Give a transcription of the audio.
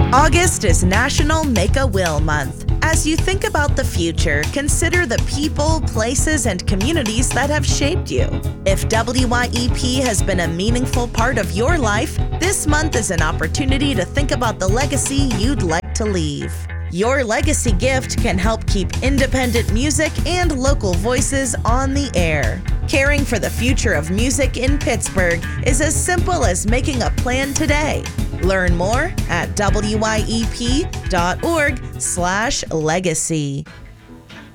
August is National Make a Will Month. As you think about the future, consider the people, places, and communities that have shaped you. If WYEP has been a meaningful part of your life, this month is an opportunity to think about the legacy you'd like to leave. Your legacy gift can help keep independent music and local voices on the air. Caring for the future of music in Pittsburgh is as simple as making a plan today. Learn more at wyep.org/legacy.